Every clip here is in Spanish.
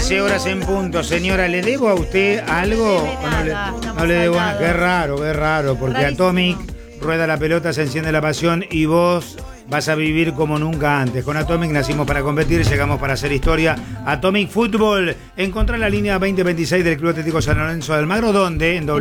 13 horas en punto. Señora, ¿le debo a usted algo? No le debo nada. Qué raro, porque Rarísimo. Atomic rueda la pelota, se enciende la pasión y vos vas a vivir como nunca antes. Con Atomic nacimos para competir, llegamos para hacer historia. Atomic Fútbol. Encontrá la línea 2026 del Club Atlético San Lorenzo de Almagro, donde en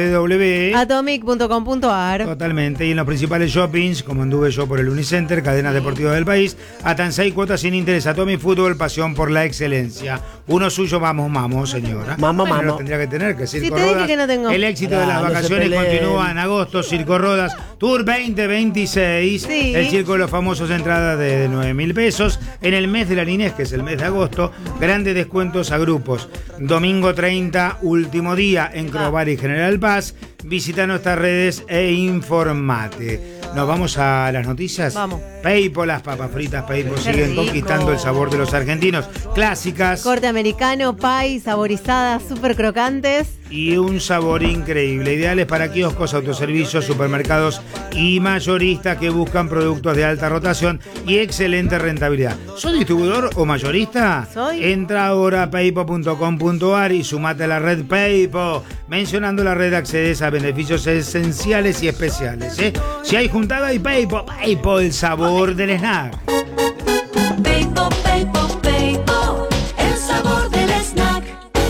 Atomic.com.ar. Totalmente, y en los principales shoppings, como anduve yo por el Unicenter, cadenas deportivas del país, hasta 6 cuotas sin interés. Atomic Fútbol, pasión por la excelencia. Uno suyo, vamos, señora. Vamos. Lo tendría que tener, que Circo te dije Rodas. que no tengo. El éxito de las No se vacaciones peleen. continúa en agosto. Circo Rodas Tour 2026. Sí. El circo de los famosos, entradas de 9.000 pesos. En el mes de la niñez, que es el mes de agosto, grandes descuentos a grupos. Domingo 30, último día en Crobar y General Paz. Visita nuestras redes e informate. Nos vamos a las noticias. Vamos. Peipo, las papas fritas Peipo Qué siguen rico. conquistando el sabor de los argentinos. Clásicas Corte americano, pie, saborizadas, súper crocantes. y un sabor increíble. Ideales para kioscos, autoservicios, supermercados y mayoristas que buscan productos de alta rotación y excelente rentabilidad. ¿Sos distribuidor o mayorista? Soy. Entra ahora a peipo.com.ar y sumate a la red Peipo. Mencionando la red accedes a beneficios esenciales y especiales. Si hay juntada, hay Peipo. Peipo, el sabor del snack. Peipo, Peipo, Peipo, el sabor del snack.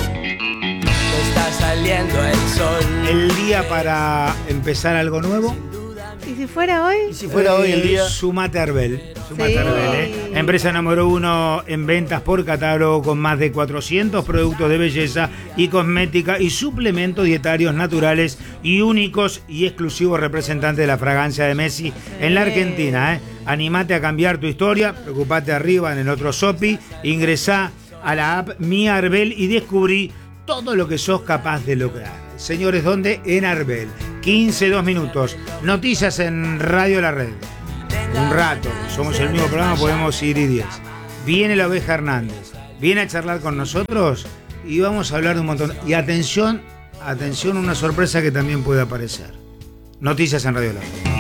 Está saliendo el sol. El día para empezar algo nuevo. ¿Y si fuera hoy? Y si fuera hoy el día. Sumate a Arbel. Sí. Empresa número 1 en ventas por catálogo, con más de 400 productos de belleza y cosmética y suplementos dietarios naturales y únicos y exclusivos representantes de la fragancia de Messi en la Argentina. Animate a cambiar tu historia. Preocupate arriba en el otro Sopi. Ingresá a la app Mi Arbel y descubrí todo lo que sos capaz de lograr. Señores, ¿dónde? En Arbel. 2 minutos. Noticias en Radio La Red. Un rato. Somos el único programa, podemos ir y 10. Viene la Oveja Hernández. Viene a charlar con nosotros y vamos a hablar de un montón. Y atención, una sorpresa que también puede aparecer. Noticias en Radio La Red.